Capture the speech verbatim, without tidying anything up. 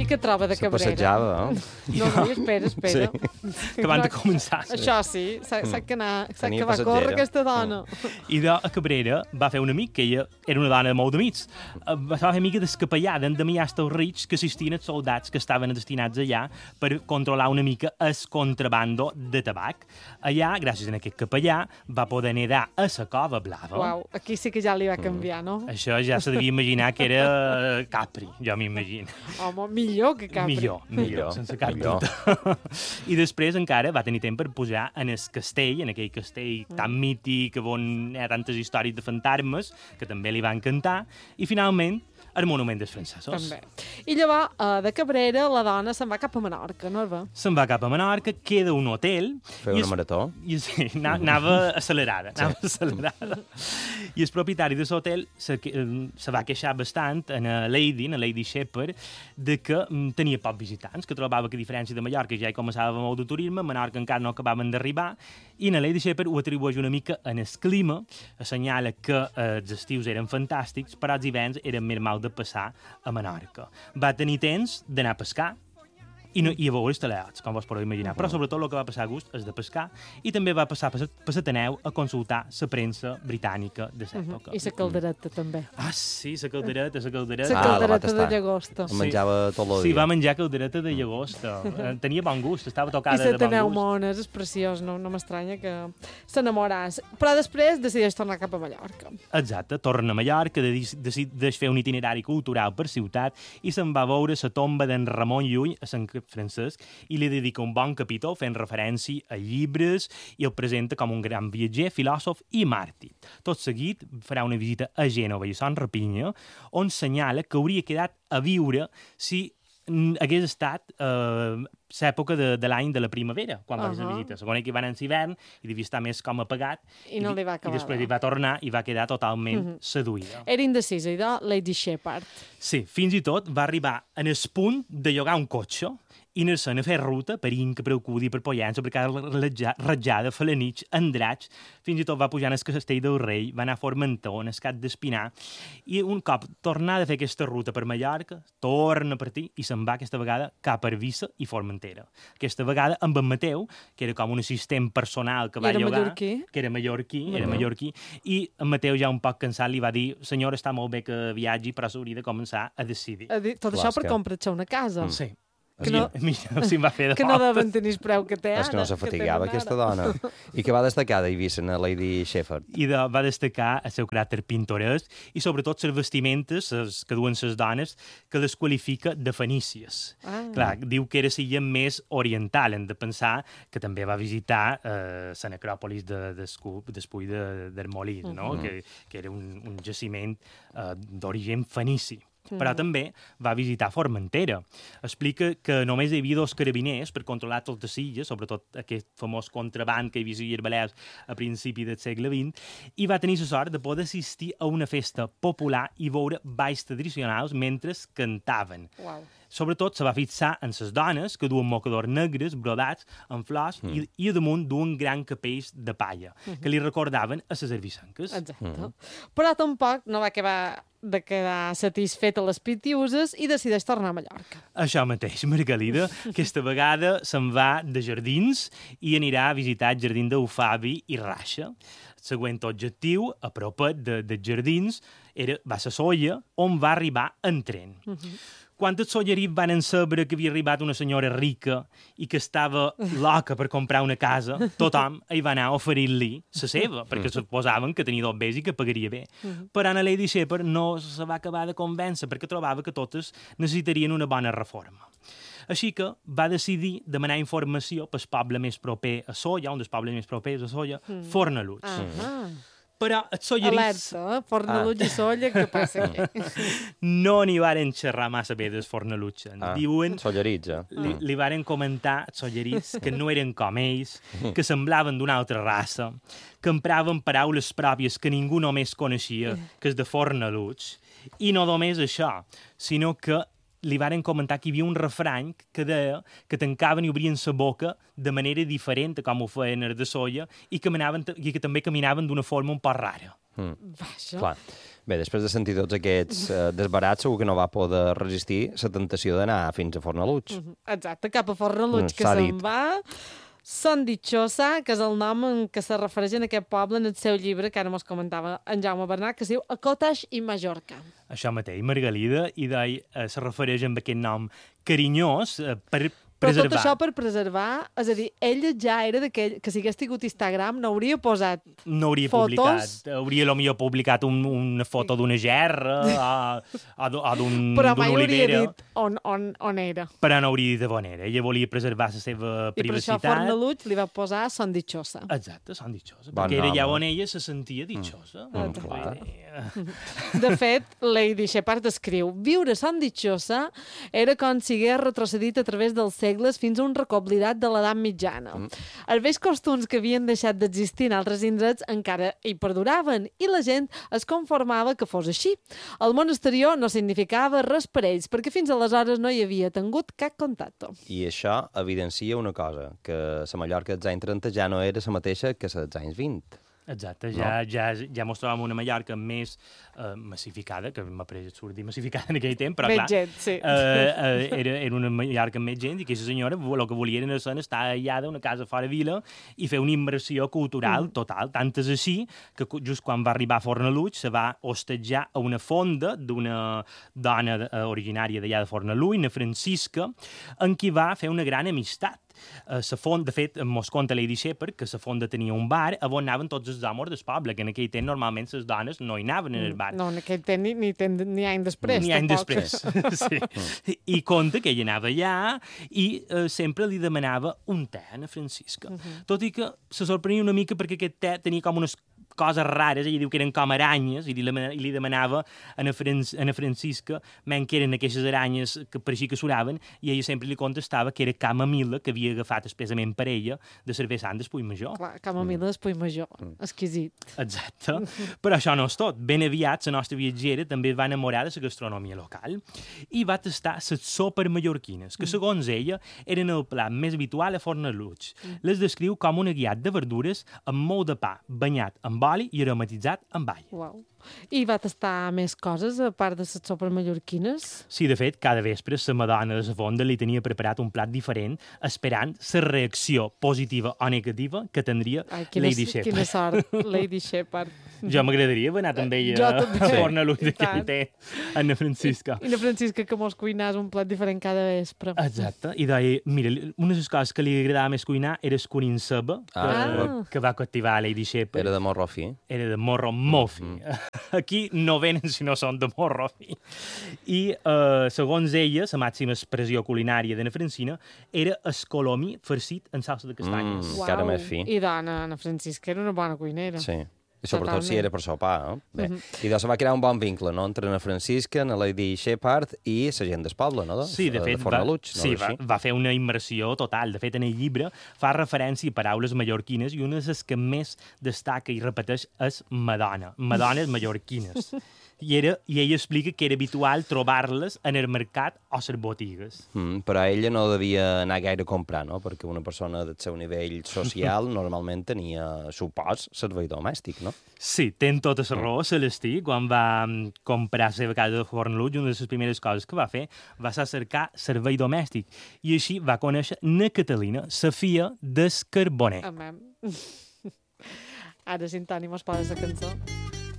I què troba de Se Cabrera? passejava, eh? No, no, espera, espera. Sí. Que van de començar. Això sí, s'ha que, anar, s'ha Tenia que va passatgera. córrer aquesta dona. I de a Cabrera va fer un amic, que ella era una dona de molt d'amics. Eh, Va fer amiga d'escapellà, d'endemiar els rics que assistien els soldats que estaven destinats allà per controlar una mica el contrabando de tabac. Allà, gràcies a aquest capellà, va poder nedar a la Cova Blava. Uau, aquí sí que ja li va canviar, no? Això ja se devia imaginar que era Capri, jo m'imagino. Home, millor que Capri. Millor, millor, Millor, sense cap millor. dubte. I després encara va tenir temps per pujar en el castell, en aquell castell tan mític on hi ha tantes històries de fantasmes, que també li va encantar, i finalment el monument dels francesos. També. I llavors, uh, de Cabrera, la dona se'n va cap a Menorca, no va? Se'n va cap a Menorca, queda un hotel... Fer i una es- marató. I sí, ana- anava accelerada, anava accelerada. I el propietari de l'hotel se, que- eh, se va queixar bastant en a Lady, en a Lady Shepherd, de que mm, tenia pocs visitants, que trobava que a diferència de Mallorca ja hi començava molt de turisme, a Menorca encara no acabaven d'arribar, i en a Lady Shepherd ho atribueix una mica en el clima, assenyala que eh, els estius eren fantàstics, però els hiverns eren més mal de passar a Menorca. Va tenir temps d'anar a pescar, i, no, i a veure els teleats, com vos podeu imaginar. Però sobretot el que va passar a gust és de pescar i també va passar per l'Ateneu a consultar la premsa britànica de l'època. I la caldereta, també. Ah, sí, la caldereta, la caldereta. La Ah, la va caldereta de tastar. llagosta. Em menjava tot el Sí, dia. va menjar caldereta de llagosta. Eh, Tenia bon gust, estava I tocada la de bon Teneu gust. Mones, és preciós, no, no m'estranya que s'enamoràs. Però després decideix tornar cap a Mallorca. Exacte, torna a Mallorca, de- decideix fer un itinerari cultural per ciutat i se'n va veure la tomba d'en Ramon Llull a Sant Francesc i li dedica un bon capítol fent referència a llibres i el presenta com un gran viatger, filòsof i màrtir. Tot seguit farà una visita a Gènova i a Son Rapinya, on senyala que hauria quedat a viure si mm, hagués estat eh, l'època de, de l'any de la primavera, quan va uh -huh. Ahà. la visita. Segons que va anar en hivern i devia estar més com apagat I no di- li va acabar i després bé. hi va tornar i va quedar totalment uh -huh. seduïda. Era indecisa, i de Lady Shepherd. Sí, fins i tot va arribar en el punt de llogar un cotxe i anar-se'n a fer ruta per Inca, per Alcúdia, per Pollença, per cada ratjada, Falanich, Andratx, fins i tot va pujar al Castell del Rei, va anar a Formentor, al Cap d'Espinar, i un cop tornada a fer aquesta ruta per Mallorca, torna a partir i se'n va aquesta vegada cap a Eivissa i Formentera. Aquesta vegada amb en Mateu, que era com un assistent personal que I va era llogar, mallorquí? que era mallorquí, era mallorquí, i en Mateu ja un poc cansat li va dir: senyor, està molt bé que viatgi, però s'hauria de començar a decidir. A dir, tot Clar, això és per que- comprar-se una casa. Sí. Que Sí, no- mira, sí, em va fer de Que no falta. deuen tenir el preu que té ara. És que no se fatigava, tenen aquesta ara. dona. I que va destacar d'Eivissa, a Lady Shepherd. I de, va destacar el seu caràcter pintoresc i sobretot les vestimentes les, que duen les dones, que les qualifica de fenícies. Ah. Clar, diu que era l'illa més oriental. Hem de pensar que també va visitar eh, la necròpolis de, d'Espull de, d'Hermolí, no? Mhm. que, que era un, un jaciment eh, d'origen fenici. Però també va visitar Formentera. Explica que només hi havia dos carabiners per controlar totes les illes, sobretot aquest famós contraband que hi havia a Illes Balears a principi del segle vint, i va tenir la sort de poder assistir a una festa popular i veure balls tradicionals mentre cantaven. Uau. Sobretot se va fixar en les dones que duen mocadors negres brodats amb flors mm. i, i a damunt duen gran capells de palla, mm -hmm. que li recordaven a les herbisanques. Exacte. Mm. Però tampoc no va acabar de quedar satisfeta les pitiuses i decideix tornar a Mallorca. Això mateix, Margalida, aquesta vegada se'n va de jardins i anirà a visitar el jardí d'Eufabi i Raixa. El següent objectiu, a propet de, de jardins, era, va ser Solla, on va arribar en tren. Uh -huh. Quan els sollerits van saber que havia arribat una senyora rica i que estava loca per comprar una casa, tothom hi va anar a oferir-li la seva, perquè suposaven que tenia dos bés i que pagaria bé. Però Anna Lady Shepherd no se va acabar de convèncer perquè trobava que totes necessitarien una bona reforma. Així que va decidir demanar informació pel poble més proper a Solla, un dels pobles més propers a Solla, mm. Fornalutx. Ah. Però els sollerits Alerta, eh? Fornalutx i Solla, què passa aquí? no n'hi varen xerrar massa bé dels Fornalutx. Ah, Diuen... sollerits, eh? Li, li varen comentar els sollerits que no eren com ells, que semblaven d'una altra raça, que empraven paraules pròpies que ningú només coneixia, que és de Fornalutx. I no només això, sinó que li varen comentar que hi havia un refrany que deia que tancaven i obrien la boca de manera diferent com ho feien els de Solla i que, i que també caminaven d'una forma un poc rara. Mm. Vaja. Clar. Bé, després de sentir tots aquests eh, desbarats, segur que no va poder resistir la tentació d'anar fins a Fornalutx. Mhm. Exacte, cap a Fornalutx, Mm, que s'ha se'n dit. va. Son Dichosa, que és el nom en què se refereix en aquest poble en el seu llibre, que ara mos comentava en Jaume Bernat, que es diu A Cottage i Mallorca. Això mateix, Margalida, i d'ahir eh, se refereix amb aquest nom carinyós eh, per Però preservar. tot això per preservar, és a dir, ella ja era d'aquell que si hagués tingut Instagram n'hauria posat No hauria fotos. publicat, hauria potser publicat un, una foto d'una gerra o, o d'u- o d'un- però d'una mai hauria olivera, dit on, on, on era. però no hauria dit de bona era. Ella volia preservar la seva I per això privacitat. Fornalutx li va posar Son Dichosa. Exacte, són ditxosa, Bon perquè era nom, allà eh? on ella se sentia ditxosa. Mm, Vull clar. dir, De fet, Lady Shepard escriu viure a Son Dichosa era com si hagués retrocedit a través dels segles fins a un racó oblidat de l'edat mitjana. Mm. Els vells costums que havien deixat d'existir en altres indrets encara hi perduraven i la gent es conformava que fos així. El món exterior no significava res per ells, perquè fins aleshores no hi havia tingut cap contacte. I això evidencia una cosa, que la Mallorca dels anys trenta ja no era la mateixa que la dels anys vint. Exacte, ja, no? ja, ja mos trobàvem una Mallorca més eh, massificada, que m'ha pres absurd dir massificada en aquell temps, però Més clar, gent, sí. eh, eh, era, era una Mallorca amb més gent i aquesta senyora el que volia era estar aïllada, una casa fora vila, i fer una immersió cultural mm. total. Tant és així que just quan va arribar a Fornalutx se va hostatjar a una fonda d'una dona eh, originària d'allà de Fornalutx, una Francisca, en qui va fer una gran amistat. Uh, la font, de fet, mos conta Lady Shepard que la fonda tenia un bar on anaven tots els homes del poble, que en aquell temps normalment les dones no hi anaven en el bar. No, en aquell temps ni, ni, ten- ni any després. Ni any tampoc. després. sí. I conta que ella anava allà i uh, sempre li demanava un te a na Francisca. Uh -huh. Tot i que se sorprenia una mica perquè aquest te tenia com unes coses rares, ella diu que eren com aranyes, i li, i li demanava a na, Fran a na Francisca men que eren aquestes aranyes que pareixia que suraven, i ella sempre li contestava que era camamila que havia agafat especialment per ella de cervesant d'Espull Major. Clar, camamila d'Espull Major. Exquisit. Exacte. Però això no és tot. Ben aviat, la nostra viatgera també es va enamorar de la gastronomia local i va tastar les sopes mallorquines, que segons ella eren el plat més habitual a Fornalutx. Les descriu com un aguiat de verdures amb molt de pa, banyat amb oli i aromatitzat amb all. Uau. I va tastar més coses, a part de les sopes mallorquines? Sí, de fet, cada vespre la madona de la fonda li tenia preparat un plat diferent, esperant la reacció positiva o negativa que tindria Ai, quina, Lady Shepard. quina sort, Lady Shepard. Jo m'agradaria haver anat amb ella Jo a també. Fornalutx I d'aquell tant. temps, Anna Francisca. I la Francisca que mos cuinàs un plat diferent cada vespre. Exacte, i deia, mira, una de les coses que li agradava més cuinar era el curin ceba, que, Ah. que va captivar Lady Shepard. Era de morro fi. Era de morro molt fi. Mm. Aquí no venen si no són de morro fi. I, eh, segons ella, la màxima expressió culinària d'Anna Francina era escolomí farcit en salsa de castanyes. Mm. encara més fi. I dona, Ana Francisca era una bona cuinera. Sí. I sobretot si Totalment. era per sopar, eh? Bé. I doncs se va crear un bon vincle, no?, entre na Francisca, na Lady Shepard i la gent del poble, no?, de, Sí, de fet, de va, Fornalutx, no? sí, És va, així? va fer una immersió total. De fet, en el llibre fa referència a paraules mallorquines i una de les que més destaca i repeteix és Madonna. Madones mallorquines. I, era, I ella explica que era habitual trobar-les en el mercat o a les botigues. Mm, però ella no devia anar gaire a comprar, no?, perquè una persona del seu nivell social normalment tenia, supòs, servei domèstic, no? Sí, ten tota la raó, Celestí. Quan va mm, comprar la seva casa de Fornalutx, una de les primeres coses que va fer va ser cercar servei domèstic. I així va conèixer na Catalina, la filla del Carboner. Amem. Ara, Sintoni, mos poses la cançó.